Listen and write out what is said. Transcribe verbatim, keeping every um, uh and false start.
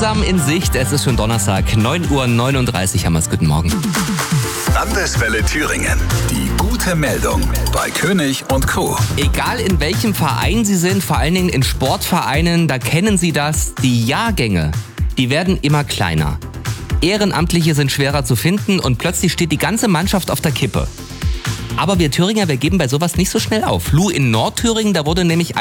langsam in Sicht. Es ist schon Donnerstag, neun Uhr neununddreißig haben wir es. Guten Morgen. Landeswelle Thüringen. Die gute Meldung bei König und Co. Egal in welchem Verein Sie sind, vor allen Dingen in Sportvereinen, da kennen Sie das. Die Jahrgänge, die werden immer kleiner. Ehrenamtliche sind schwerer zu finden und plötzlich steht die ganze Mannschaft auf der Kippe. Aber wir Thüringer, wir geben bei sowas nicht so schnell auf. Lou, in Nordthüringen, da wurde nämlich